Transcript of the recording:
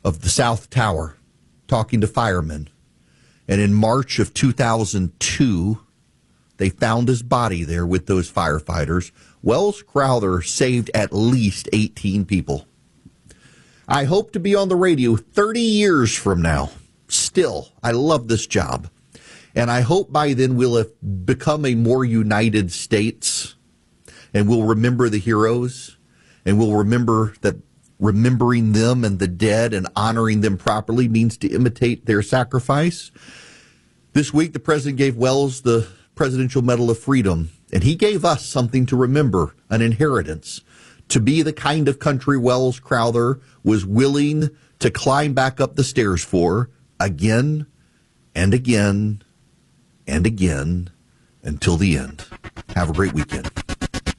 of the South Tower talking to firemen. And in March of 2002, they found his body there with those firefighters. Welles Crowther saved at least 18 people. I hope to be on the radio 30 years from now. Still, I love this job. And I hope by then we'll have become a more united States, and we'll remember the heroes, and we'll remember that remembering them and the dead and honoring them properly means to imitate their sacrifice. This week, the president gave Welles the Presidential Medal of Freedom, and he gave us something to remember, an inheritance, to be the kind of country Welles Crowther was willing to climb back up the stairs for again and again and again until the end. Have a great weekend.